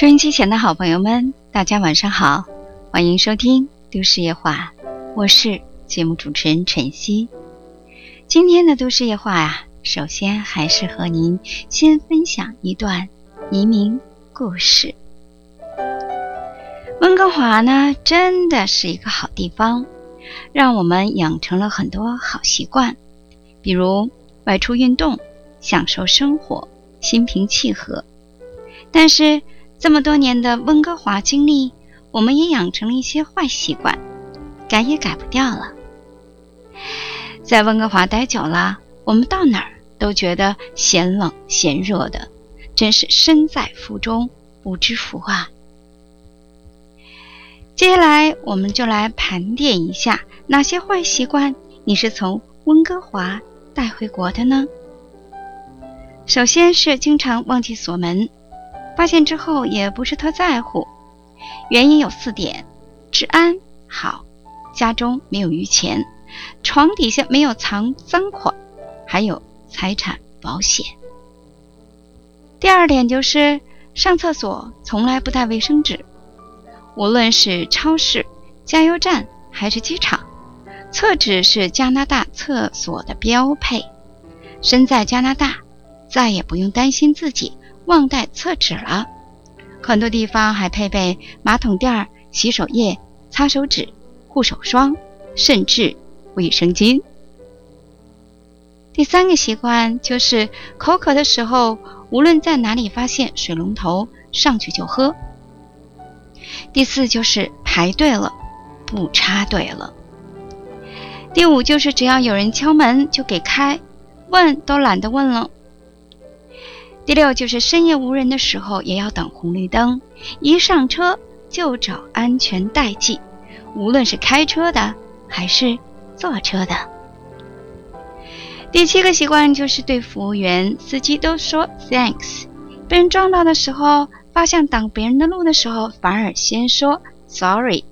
收音机前的好朋友们，大家晚上好，欢迎收听都市夜话，我是节目主持人晨曦。今天的都市夜话呀，首先还是和您先分享一段移民故事。温哥华呢，真的是一个好地方，让我们养成了很多好习惯，比如外出运动，享受生活，心平气和。但是这么多年的温哥华经历，我们也养成了一些坏习惯，改也改不掉了。在温哥华待久了，我们到哪儿都觉得嫌冷嫌热的，真是身在福中不知福啊。接下来我们就来盘点一下，哪些坏习惯你是从温哥华带回国的呢？首先是经常忘记锁门，发现之后也不是特在乎，原因有4点：治安好，家中没有余钱，床底下没有藏赃款，还有财产保险。第2点就是上厕所从来不带卫生纸，无论是超市、加油站还是机场，厕纸是加拿大厕所的标配。身在加拿大，再也不用担心自己忘带厕纸了，很多地方还配备马桶垫、洗手液、擦手纸、护手霜，甚至卫生巾。第3个习惯就是口渴的时候，无论在哪里发现水龙头，上去就喝。第4就是排队了，不插队了。第5就是只要有人敲门就给开，问都懒得问了。第6就是深夜无人的时候也要等红绿灯，一上车就找安全带系，无论是开车的还是坐车的。第7个习惯就是对服务员、司机都说 thanks， 被人撞到的时候，发现挡别人的路的时候，反而先说 sorry。